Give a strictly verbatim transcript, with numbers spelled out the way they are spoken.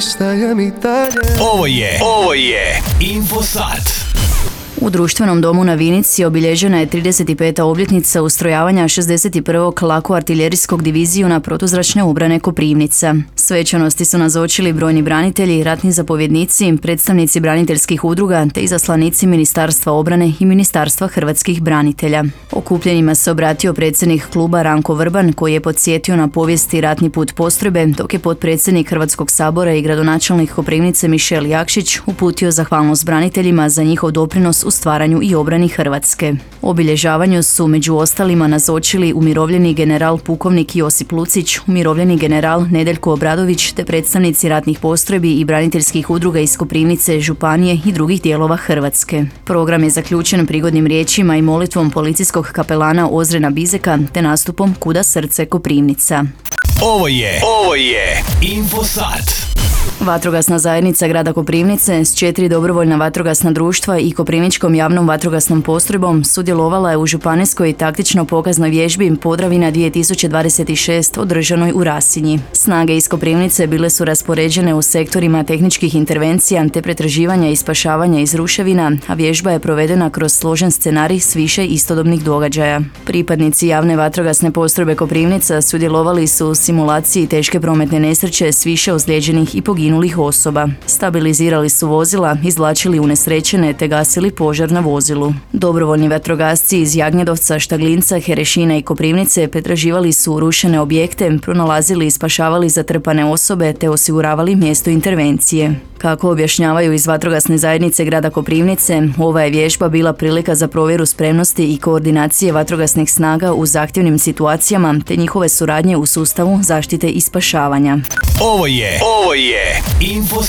Ovo je, ovo je Infosat. U društvenom domu na Vinici obilježena je trideset peta obljetnica ustrojavanja šezdeset prvog lako-artiljerijskog divizijuna protuzračne obrane Koprivnica. Svečanosti su nazočili brojni branitelji, ratni zapovjednici, predstavnici braniteljskih udruga te izaslanici Ministarstva obrane i Ministarstva hrvatskih branitelja. Okupljenima se obratio predsjednik kluba Ranko Vrban, koji je podsjetio na povijesti ratni put postrojbe, dok je potpredsjednik Hrvatskog sabora i gradonačelnik Koprivnice Mišel Jakšić uputio zahvalnost braniteljima za njihov doprinos u stvaranju i obrani Hrvatske. Obilježavanju su među ostalima nazočili umirovljeni general pukovnik Josip Lucić, umirovljeni general Nedeljko Obradović te predstavnici ratnih postrojbi i braniteljskih udruga iz Koprivnice, županije i drugih dijelova Hrvatske. Program je zaključen prigodnim riječima i molitvom policijskog kapelana Ozrena Bizeka te nastupom Kuda srce Koprivnica. Ovo je, ovo je Infosat. Vatrogasna zajednica grada Koprivnice s četiri dobrovoljna vatrogasna društva i Koprivničkom javnom vatrogasnom postrojbom sudjelovala je u županijskoj taktično-pokaznoj vježbi Podravina dvije tisuće dvadeset šest održanoj u Rasinji. Snage iz Koprivnice bile su raspoređene u sektorima tehničkih intervencija te pretraživanja i spašavanja iz ruševina, a vježba je provedena kroz složen scenarij s više istodobnih događaja. Pripadnici javne vatrogasne postrojbe Koprivnica sudjelovali su u simulaciji teške prometne nesreće s više ozlijeđenih i poginulih osoba. Stabilizirali su vozila, izvlačili unesrećene te gasili požar na vozilu. Dobrovoljni vatrogasci iz Jagnjedovca, Štaglinca, Herešina i Koprivnice pretraživali su urušene objekte, pronalazili i spašavali zatrpane osobe te osiguravali mjesto intervencije. Kako objašnjavaju iz vatrogasne zajednice grada Koprivnice, ova je vježba bila prilika za provjeru spremnosti i koordinacije vatrogasnih snaga u zahtjevnim situacijama te njihove suradnje u sustavu zaštite i spašavanja. Ovo je, ovo je Infosat.